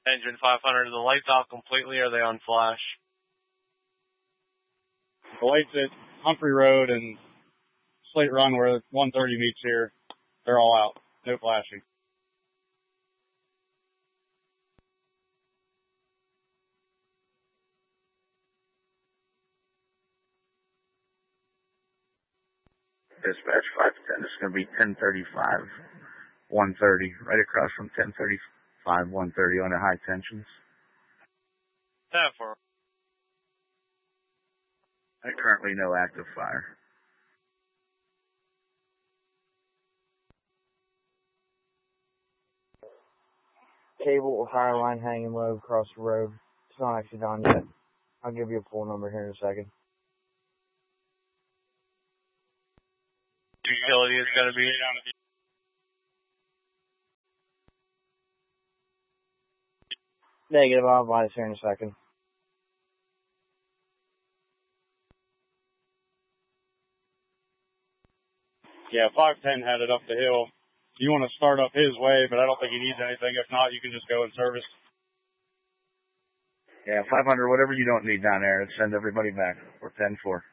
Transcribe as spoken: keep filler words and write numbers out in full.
Engine five hundred, are the lights out completely, or are they on flash? The lights at Humphrey Road and Slate Run where one thirty meets here, they're all out. No flashing. Dispatch five ten, it's going to be ten thirty-five, one thirty, right across from ten thirty-five, one thirty on the high tensions. ten four. Currently no active fire. Cable higher line hanging low across the road. It's not actually done yet. I'll give you a full number here in a second. Utility is going to be negative. I'll buy this here in a second. Yeah, five ten had it up the hill. You want to start up his way, but I don't think he needs anything. If not, you can just go in service. Yeah, five hundred, whatever you don't need down there, send everybody back. We're ten four.